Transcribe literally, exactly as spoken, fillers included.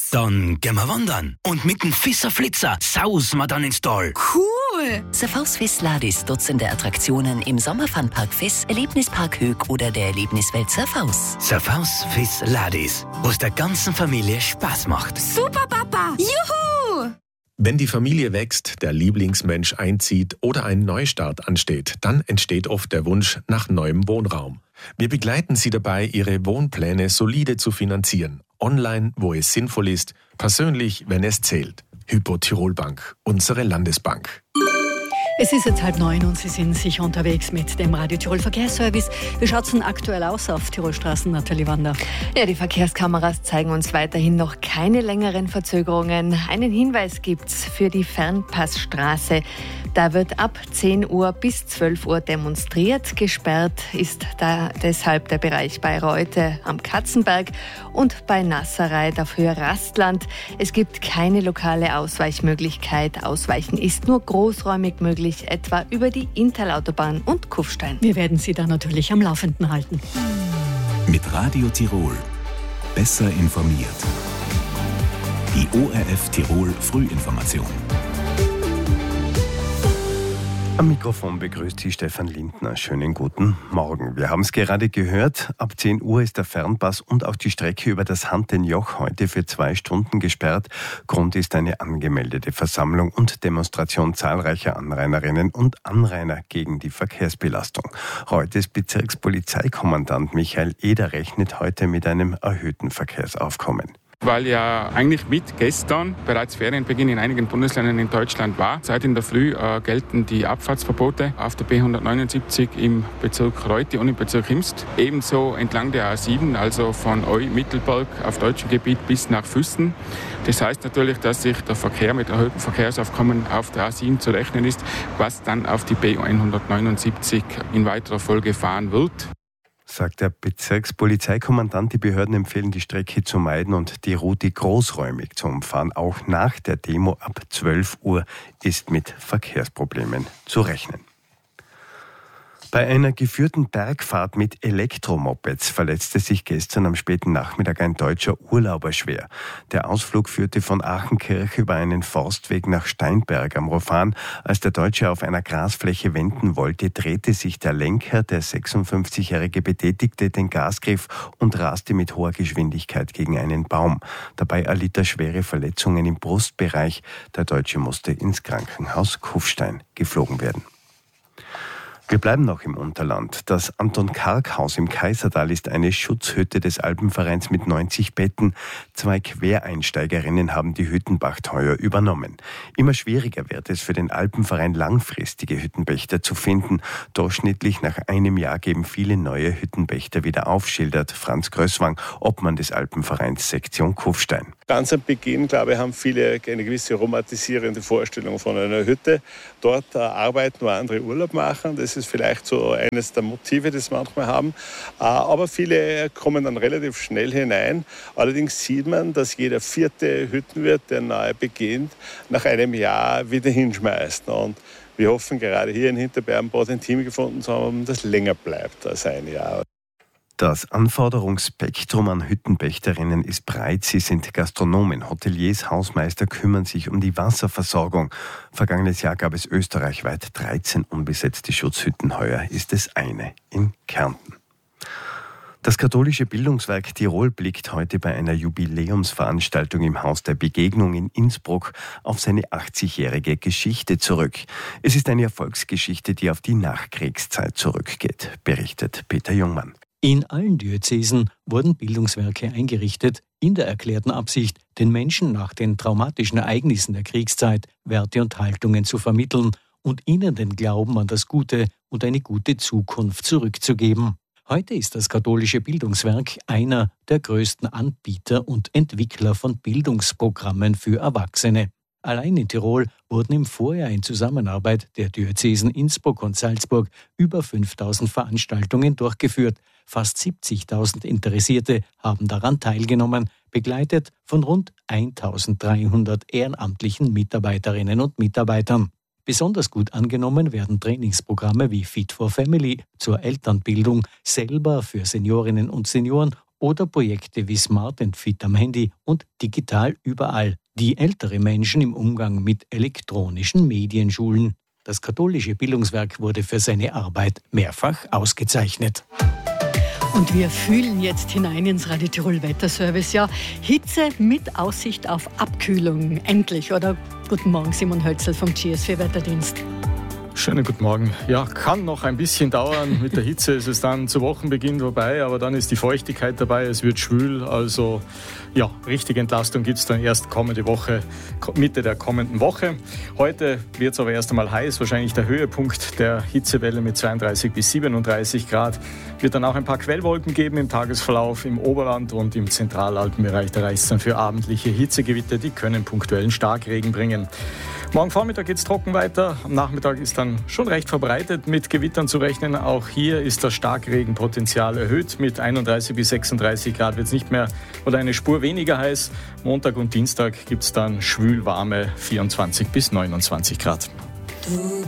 Dann gehen wir wandern. Und mit dem Fisser Flitzer sausen wir dann ins Tal. Cool! Surfaus Fiss Ladis, Dutzende Attraktionen im Sommerfunpark Fiss, Erlebnispark Höck oder der Erlebniswelt Surfaus. Surfaus Fiss Ladis, was der ganzen Familie Spaß macht. Super, Papa! Juhu! Wenn die Familie wächst, der Lieblingsmensch einzieht oder ein Neustart ansteht, dann entsteht oft der Wunsch nach neuem Wohnraum. Wir begleiten Sie dabei, Ihre Wohnpläne solide zu finanzieren. Online, wo es sinnvoll ist, persönlich, wenn es zählt. Hypo Tirol Bank, unsere Landesbank. Es ist jetzt halb neun und Sie sind sicher unterwegs mit dem Radio Tirol Verkehrsservice. Wie schaut es denn aktuell aus auf Tirolstraßen, Nathalie Wander? Ja, die Verkehrskameras zeigen uns weiterhin noch keine längeren Verzögerungen. Einen Hinweis gibt's für die Fernpassstraße. Da wird ab zehn Uhr bis zwölf Uhr demonstriert. Gesperrt ist da deshalb der Bereich bei Reute am Katzenberg und bei Nasserreit auf Höhe Rastland. Es gibt keine lokale Ausweichmöglichkeit. Ausweichen ist nur großräumig möglich, etwa über die Interlautobahn und Kufstein. Wir werden Sie da natürlich am Laufenden halten. Mit Radio Tirol besser informiert. Die O R F Tirol Frühinformation. Am Mikrofon begrüßt Sie Stefan Lindner. Schönen guten Morgen. Wir haben es gerade gehört. Ab zehn Uhr ist der Fernpass und auch die Strecke über das Hantenjoch heute für zwei Stunden gesperrt. Grund ist eine angemeldete Versammlung und Demonstration zahlreicher Anrainerinnen und Anrainer gegen die Verkehrsbelastung. Reutes Bezirkspolizeikommandant Michael Eder rechnet heute mit einem erhöhten Verkehrsaufkommen. Weil ja eigentlich mit gestern bereits Ferienbeginn in einigen Bundesländern in Deutschland war. Seit in der Früh äh, gelten die Abfahrtsverbote auf der B hundertneunundsiebzig im Bezirk Reute und im Bezirk Imst. Ebenso entlang der A sieben, also von Eu-Mittelberg auf deutschem Gebiet bis nach Füssen. Das heißt natürlich, dass sich der Verkehr mit erhöhtem Verkehrsaufkommen auf der A sieben zu rechnen ist, was dann auf die B hundertneunundsiebzig in weiterer Folge fahren wird. Sagt der Bezirkspolizeikommandant, die Behörden empfehlen, die Strecke zu meiden und die Route großräumig zu umfahren. Auch nach der Demo ab zwölf Uhr ist mit Verkehrsproblemen zu rechnen. Bei einer geführten Bergfahrt mit Elektromopeds verletzte sich gestern am späten Nachmittag ein deutscher Urlauber schwer. Der Ausflug führte von Achenkirch über einen Forstweg nach Steinberg am Rofan. Als der Deutsche auf einer Grasfläche wenden wollte, drehte sich der Lenker, der sechsundfünfzigjährige, betätigte den Gasgriff und raste mit hoher Geschwindigkeit gegen einen Baum. Dabei erlitt er schwere Verletzungen im Brustbereich. Der Deutsche musste ins Krankenhaus Kufstein geflogen werden. Wir bleiben noch im Unterland. Das Anton-Karg-Haus im Kaisertal ist eine Schutzhütte des Alpenvereins mit neunzig Betten. Zwei Quereinsteigerinnen haben die Hüttenpacht heuer übernommen. Immer schwieriger wird es für den Alpenverein, langfristige Hüttenpächter zu finden. Durchschnittlich nach einem Jahr geben viele neue Hüttenpächter wieder auf, schildert Franz Größwang, Obmann des Alpenvereins Sektion Kufstein. Ganz am Beginn, glaube ich, haben viele eine gewisse romantisierende Vorstellung von einer Hütte. Dort äh, arbeiten, wo andere Urlaub machen. Das ist vielleicht so eines der Motive, das manchmal haben. Äh, aber viele kommen dann relativ schnell hinein. Allerdings sieht man, dass jeder vierte Hüttenwirt, der neu beginnt, nach einem Jahr wieder hinschmeißt. Und wir hoffen gerade hier in Hinterbergenbad ein Team gefunden zu haben, das länger bleibt als ein Jahr. Das Anforderungsspektrum an Hüttenpächterinnen ist breit. Sie sind Gastronomen, Hoteliers, Hausmeister, kümmern sich um die Wasserversorgung. Vergangenes Jahr gab es österreichweit dreizehn unbesetzte Schutzhütten. Heuer ist es eine in Kärnten. Das katholische Bildungswerk Tirol blickt heute bei einer Jubiläumsveranstaltung im Haus der Begegnung in Innsbruck auf seine achtzigjährige Geschichte zurück. Es ist eine Erfolgsgeschichte, die auf die Nachkriegszeit zurückgeht, berichtet Peter Jungmann. In allen Diözesen wurden Bildungswerke eingerichtet, in der erklärten Absicht, den Menschen nach den traumatischen Ereignissen der Kriegszeit Werte und Haltungen zu vermitteln und ihnen den Glauben an das Gute und eine gute Zukunft zurückzugeben. Heute ist das katholische Bildungswerk einer der größten Anbieter und Entwickler von Bildungsprogrammen für Erwachsene. Allein in Tirol wurden im Vorjahr in Zusammenarbeit der Diözesen Innsbruck und Salzburg über fünftausend Veranstaltungen durchgeführt. Fast siebzigtausend Interessierte haben daran teilgenommen, begleitet von rund eintausenddreihundert ehrenamtlichen Mitarbeiterinnen und Mitarbeitern. Besonders gut angenommen werden Trainingsprogramme wie Fit for Family zur Elternbildung, selber für Seniorinnen und Senioren oder Projekte wie Smart and Fit am Handy und digital überall, die ältere Menschen im Umgang mit elektronischen Medien schulen. Das katholische Bildungswerk wurde für seine Arbeit mehrfach ausgezeichnet. Und wir fühlen jetzt hinein ins Radio Tirol Wetterservice. Ja, Hitze mit Aussicht auf Abkühlung. Endlich, oder? Guten Morgen, Simon Hölzel vom G S V Wetterdienst. Schönen guten Morgen. Ja, kann noch ein bisschen dauern. Mit der Hitze ist es dann zu Wochenbeginn vorbei, aber dann ist die Feuchtigkeit dabei, es wird schwül. Also ja, richtige Entlastung gibt es dann erst kommende Woche, Mitte der kommenden Woche. Heute wird es aber erst einmal heiß, wahrscheinlich der Höhepunkt der Hitzewelle mit zweiunddreißig bis siebenunddreißig Grad. Wird dann auch ein paar Quellwolken geben im Tagesverlauf im Oberland und im Zentralalpenbereich. Da reicht es dann für abendliche Hitzegewitter, die können punktuellen Starkregen bringen. Morgen Vormittag geht es trocken weiter. Am Nachmittag ist dann schon recht verbreitet mit Gewittern zu rechnen. Auch hier ist das Starkregenpotenzial erhöht. Mit einunddreißig bis sechsunddreißig Grad wird es nicht mehr oder eine Spur weniger heiß. Montag und Dienstag gibt es dann schwül warme vierundzwanzig bis neunundzwanzig Grad.